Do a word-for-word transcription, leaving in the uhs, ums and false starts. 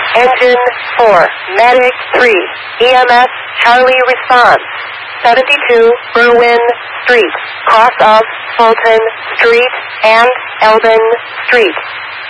Engine four, Medic three, E M S Charlie response. seventy-two Berwyn Street, cross of Fulton Street and Eldon Street.